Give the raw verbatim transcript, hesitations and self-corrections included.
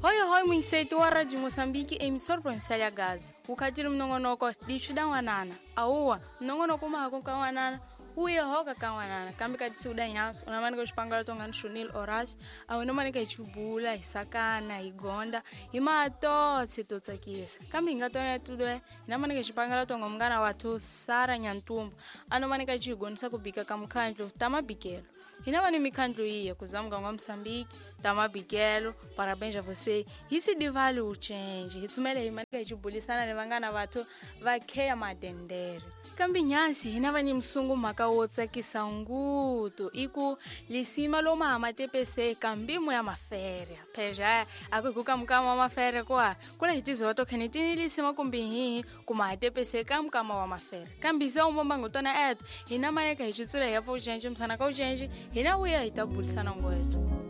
Hoi hoi mwinsetu wa Radio Mosambiki emisor provincial Gaza. Ukatili mnongonoko dichida wanana. Auwa, mnongonoko mahako ka wanana. Uye hoka ka wanana. Kambi katisi udanyaso. Unamani kushipangala tonga nshunil orash. Au unamani kachubula, isakana, igonda. Ima ato tsitotsa kiesa. Kambi ingatone tudwe. Unamani kachipangala tonga mgana watu sara nyantumbu. Anumani kachigonisa kubika kamukandlu. Tama bikelo. Inawa ni mikandlo iye kuzamuka ngwa Msambiki, tama bikelo, parabéns a você. Isi divali uchenji, hitumele imanika ichubulisana nevangana watu vakeya madendere. Kambi nyansi, inawa ni msungu maka wotsa kisanguto, iku lisima loma amatepese kambimu ya mafere. Peja, ako ikuka mkama wa mafere kwa, kula hitizi wato kenitini lisima kumbihihi kuma atepese kamkama wa mafere. Kambi za umomba ngutona etu, inawa nika ichutsura yafu uchenji, msana ka uchenji, inawa ya itabulisana ngwetu.